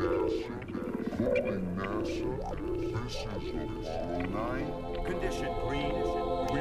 Calling NASA. This is Apollo 9. Condition green. We